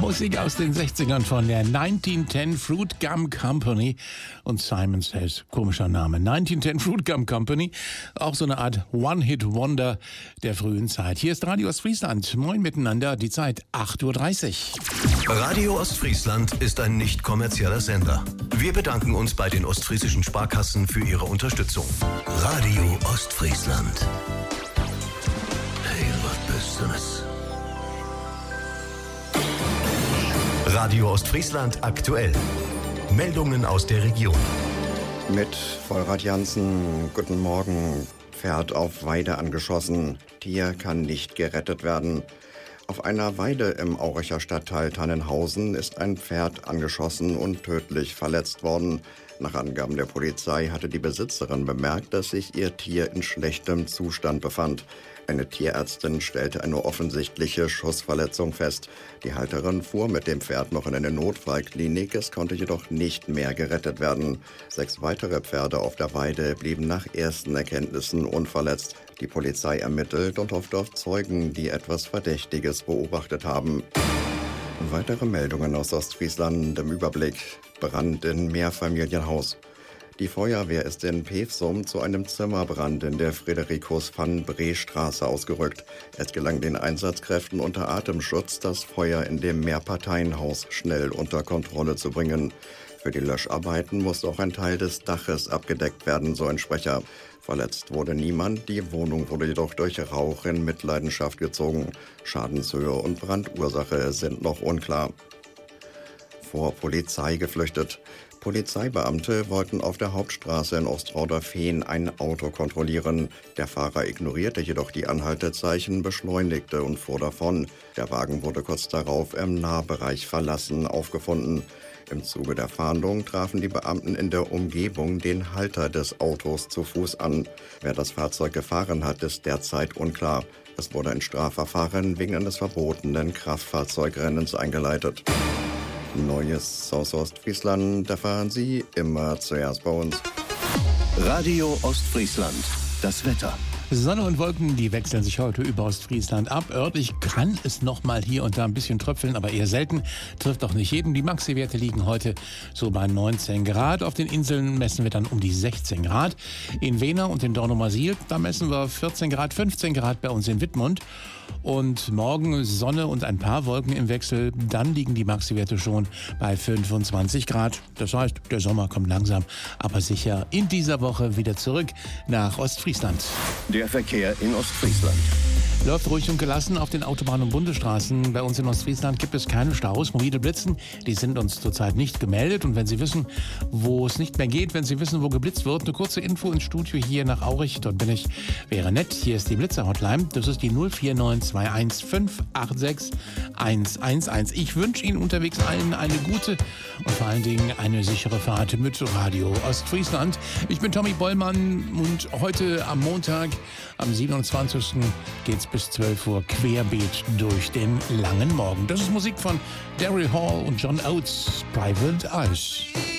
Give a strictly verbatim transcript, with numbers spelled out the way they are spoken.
Musik aus den sechzigern von der neunzehnhundertzehn Fruit Gum Company und Simon Says, komischer Name. neunzehnhundertzehn Fruit Gum Company, auch so eine Art One-Hit-Wonder der frühen Zeit. Hier ist Radio Ostfriesland. Moin miteinander, die Zeit acht Uhr dreißig. Radio Ostfriesland ist ein nicht kommerzieller Sender. Wir bedanken uns bei den ostfriesischen Sparkassen für ihre Unterstützung. Radio Ostfriesland. Hey, was Besseres. Radio Ostfriesland aktuell. Meldungen aus der Region. Mit Vollrad Jansen, guten Morgen. Pferd auf Weide angeschossen. Tier kann nicht gerettet werden. Auf einer Weide im Auricher Stadtteil Tannenhausen ist ein Pferd angeschossen und tödlich verletzt worden. Nach Angaben der Polizei hatte die Besitzerin bemerkt, dass sich ihr Tier in schlechtem Zustand befand. Eine Tierärztin stellte eine offensichtliche Schussverletzung fest. Die Halterin fuhr mit dem Pferd noch in eine Notfallklinik, es konnte jedoch nicht mehr gerettet werden. Sechs weitere Pferde auf der Weide blieben nach ersten Erkenntnissen unverletzt. Die Polizei ermittelt und hofft auf Zeugen, die etwas Verdächtiges beobachtet haben. Weitere Meldungen aus Ostfriesland im Überblick. Brand in Mehrfamilienhaus. Die Feuerwehr ist in Pevsum zu einem Zimmerbrand in der Fridericus-van-Bree-Straße ausgerückt. Es gelang den Einsatzkräften unter Atemschutz, das Feuer in dem Mehrparteienhaus schnell unter Kontrolle zu bringen. Für die Löscharbeiten musste auch ein Teil des Daches abgedeckt werden, so ein Sprecher. Verletzt wurde niemand, die Wohnung wurde jedoch durch Rauch in Mitleidenschaft gezogen. Schadenshöhe und Brandursache sind noch unklar. Vor Polizei geflüchtet. Polizeibeamte wollten auf der Hauptstraße in Ostrauder-Fehn ein Auto kontrollieren. Der Fahrer ignorierte jedoch die Anhaltezeichen, beschleunigte und fuhr davon. Der Wagen wurde kurz darauf im Nahbereich verlassen aufgefunden. Im Zuge der Fahndung trafen die Beamten in der Umgebung den Halter des Autos zu Fuß an. Wer das Fahrzeug gefahren hat, ist derzeit unklar. Es wurde ein Strafverfahren wegen eines verbotenen Kraftfahrzeugrennens eingeleitet. Neues aus Ostfriesland erfahren Sie immer zuerst bei uns. Radio Ostfriesland. Das Wetter. Sonne und Wolken, die wechseln sich heute über Ostfriesland ab. Örtlich kann es noch mal hier und da ein bisschen tröpfeln, aber eher selten. Trifft auch nicht jeden. Die Maxi-Werte liegen heute so bei neunzehn Grad. Auf den Inseln messen wir dann um die sechzehn Grad. In Wena und in Dornumersiel, da messen wir vierzehn Grad, fünfzehn Grad bei uns in Wittmund. Und morgen Sonne und ein paar Wolken im Wechsel. Dann liegen die Maxi-Werte schon bei fünfundzwanzig Grad. Das heißt, der Sommer kommt langsam, aber sicher in dieser Woche wieder zurück nach Ostfriesland. Der Verkehr in Ostfriesland. Läuft ruhig und gelassen auf den Autobahnen und Bundesstraßen. Bei uns in Ostfriesland gibt es keine Staus. Mobile Blitzen, die sind uns zurzeit nicht gemeldet. Und wenn Sie wissen, wo es nicht mehr geht, wenn Sie wissen, wo geblitzt wird, eine kurze Info ins Studio hier nach Aurich. Dort bin ich, wäre nett. Hier ist die Blitzer-Hotline. Das ist die null vier neun zwei eins fünf acht sechs eins eins eins. Ich wünsche Ihnen unterwegs allen eine gute und vor allen Dingen eine sichere Fahrt mit Radio Ostfriesland. Ich bin Tommy Bollmann und heute am Montag, am siebenundzwanzigsten geht's bis zwölf Uhr querbeet durch den langen Morgen. Das ist Musik von Daryl Hall und John Oates, Private Eyes.